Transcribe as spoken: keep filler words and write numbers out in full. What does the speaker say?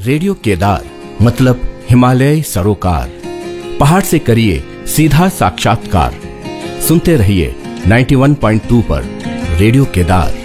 Radio Kedar मतलब हिमालय सरोकार। पहाड़ से करिए सीधा साक्षात्कार। सुनते रहिए इक्यानवे पॉइंट दो पर रेडियो केदार।